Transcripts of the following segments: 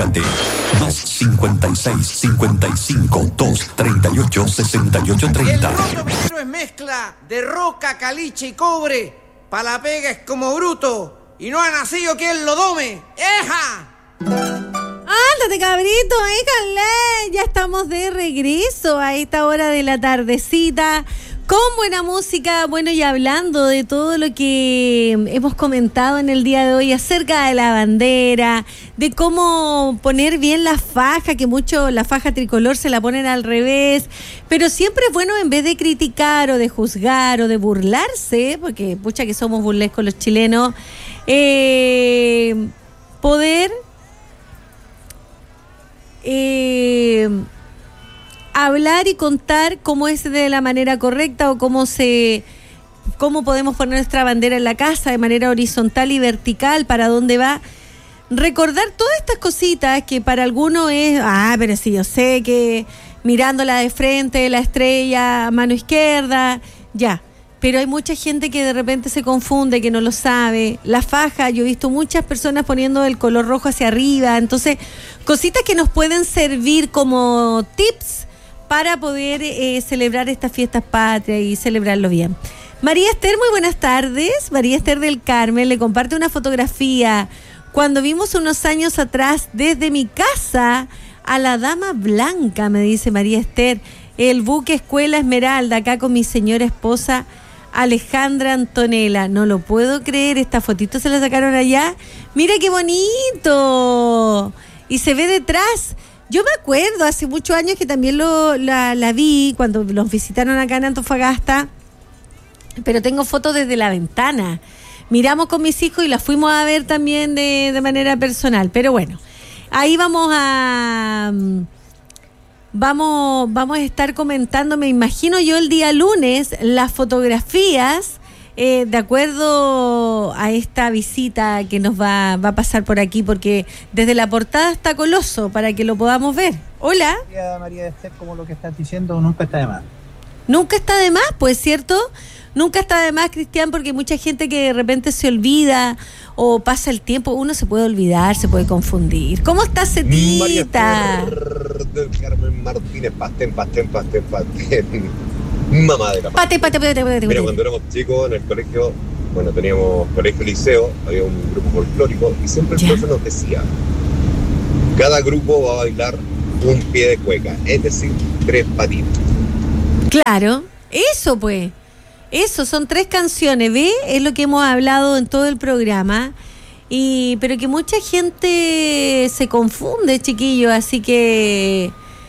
Comunícate 256-55-238-6830. El roto primero es mezcla de roca, caliche y cobre. Pa' la pega es como bruto y no ha nacido quien lo dome. ¡Eja! ¡Ándate, cabrito! ¡Éjale! Ya estamos de regreso a esta hora de la tardecita con buena música. Bueno, y hablando de todo lo que hemos comentado en el día de hoy acerca de la bandera, de cómo poner bien la faja, que mucho la faja tricolor se la ponen al revés, pero siempre es bueno, en vez de criticar o de juzgar o de burlarse, porque pucha que somos burlescos los chilenos, poder hablar y contar cómo es de la manera correcta o cómo podemos poner nuestra bandera en la casa de manera horizontal y vertical, para dónde va. Recordar todas estas cositas que para algunos es, pero sí, yo sé que mirándola de frente, la estrella, mano izquierda, ya. Pero hay mucha gente que de repente se confunde, que no lo sabe. La faja, yo he visto muchas personas poniendo el color rojo hacia arriba. Entonces, cositas que nos pueden servir como tips para poder celebrar estas fiestas patrias y celebrarlo bien. María Esther, muy buenas tardes. María Esther del Carmen le comparte una fotografía cuando vimos unos años atrás desde mi casa a la Dama Blanca, me dice María Esther, el buque Escuela Esmeralda, acá con mi señora esposa Alejandra Antonella. No lo puedo creer, esta fotito se la sacaron allá. Mira qué bonito. Y se ve detrás. Yo me acuerdo hace muchos años que también la vi cuando los visitaron acá en Antofagasta, pero tengo fotos desde la ventana. Miramos con mis hijos y las fuimos a ver también de manera personal. Pero bueno, ahí vamos a estar comentando, me imagino yo, el día lunes, las fotografías de acuerdo a esta visita que nos va a pasar por aquí, porque desde la portada está Coloso, para que lo podamos ver. Hola. María Esther, como lo que estás diciendo, nunca está de más. Nunca está de más, pues, ¿cierto? Nunca está de más, Cristian, porque mucha gente que de repente se olvida o pasa el tiempo, uno se puede olvidar, se puede confundir. ¿Cómo estás, Cetita? María Esther del Carmen Martínez, pastén. Mamá de la pate. Mira, cuando éramos chicos en el colegio, teníamos colegio liceo, había un grupo folclórico y siempre el profe nos decía, cada grupo va a bailar un pie de cueca, es decir, 3 patitos. Claro, eso pues. Eso, son 3 canciones, ¿ve? Es lo que hemos hablado en todo el programa. Pero que mucha gente se confunde, chiquillos, así que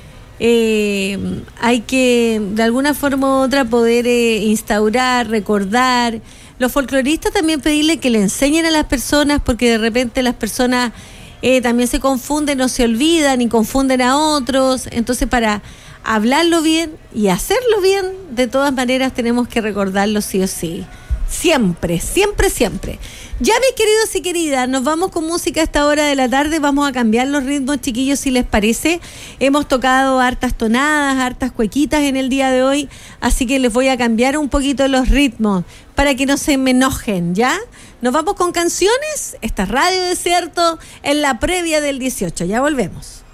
hay que, de alguna forma u otra, poder instaurar, recordar. Los folcloristas también pedirle que le enseñen a las personas, porque de repente las personas también se confunden o se olvidan y confunden a otros. Entonces, para hablarlo bien y hacerlo bien, de todas maneras tenemos que recordarlo sí o sí. Siempre. Ya, mis queridos y queridas, nos vamos con música a esta hora de la tarde. Vamos a cambiar los ritmos, chiquillos, si les parece. Hemos tocado hartas tonadas, hartas cuequitas en el día de hoy, así que les voy a cambiar un poquito los ritmos para que no se me enojen, ¿ya? Nos vamos con canciones. Esta es Radio Desierto en la previa del 18. Ya volvemos.